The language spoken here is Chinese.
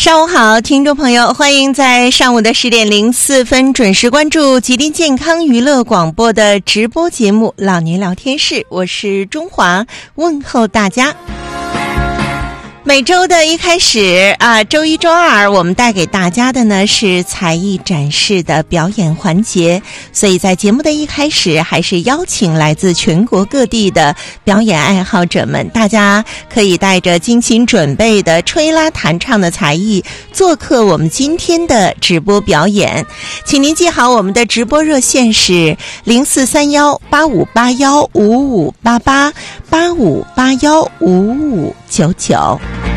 上午好，听众朋友，欢迎在上午的10点04分准时关注吉林健康娱乐广播的直播节目《老年聊天室》，我是中华，问候大家。每周的一开始周一周二我们带给大家的呢是才艺展示的表演环节，所以在节目的一开始还是邀请来自全国各地的表演爱好者们，大家可以带着精心准备的吹拉弹唱的才艺做客我们今天的直播表演。请您记好我们的直播热线是04318581558885815599。